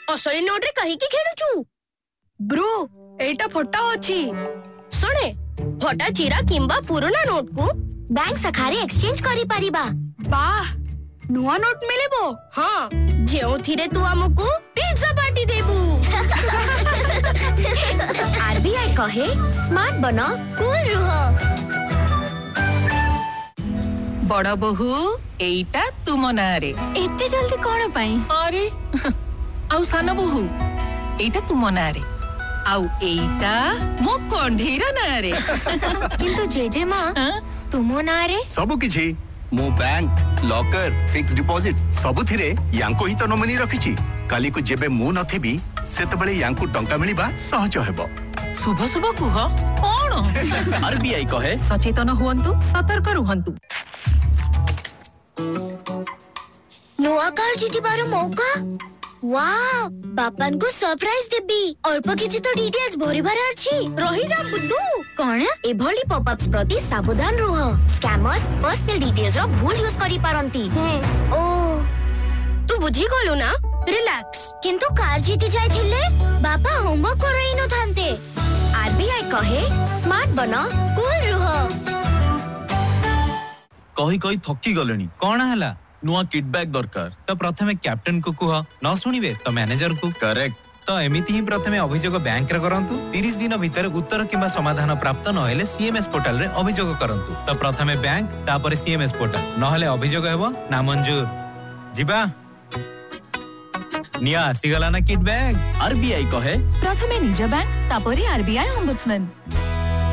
असली नोट रे कहीं की खेलुचु ब्रो एटा फटा अछि सुने फटा चिरा किंबा पुराना नोट को बैंक शाखा रे एक्सचेंज करि परिबा वाह नुआ नोट मिलेबो हाँ जेउ थिरे तू हमको पिज्जा पार्टी देबू आरबीआई कहे स्मार्ट बनो कूल रहो बड़ा बहु एइटा तुम नारे एते जल्दी कोन पाई अरे आउ सानो बहु एइटा तुम नारे आउ एइटा मो कंढेरा नारे किंतु जेजे मां तुमो नारे सब किछि मो बैंक लॉकर फिक्स डिपॉजिट सब थिरे यांको ही तो नोमिनी रखिछि काली को जेबे मु नथेबी सेतबेले यांको टंका मिलिबा सहज हेबो शुभ शुभ कुह कोन आरबीआई कहे सचेतन हुअन्तु सतर्क रुहन्तु नुआ कार जीतिबार मौका वाओ बापन को सरप्राइज देबी अल्प किछि तो डिटेल्स भरिबार अछि रहि जा बुद्धू कोन ए भली पॉपअप्स प्रति सावधान रह स्कैमर्स पर्सनल डिटेल्स रो भूल यूज करि पारंती ओ तू बुझी गलु ना रिलैक्स किंतु कार जीति जायथिले बापा होमवर्क करई न थांते आरबीआई कहे स्मार्ट बनो कूल रह कही थकी गलेनी कोन हला नुआ किडबैक दरकार तो प्रथमे कैप्टन को कुह न सुनिबे तो मैनेजर को करेक्ट तो एमिति ही प्रथमे अभियोग बैंक रे करंतु 30 दिन भीतर उत्तर किंबा समाधान प्राप्त न हेले सीएमएस पोर्टल रे अभियोग करंतु तो प्रथमे बैंक तापर सीएमएस पोर्टल न हेले अभियोग हेबो ना मंजूर जिबा निया आसी गला ना किडबैक आरबीआई कहे प्रथमे निज बैंक तापरे आरबीआई ओम्बुड्समैन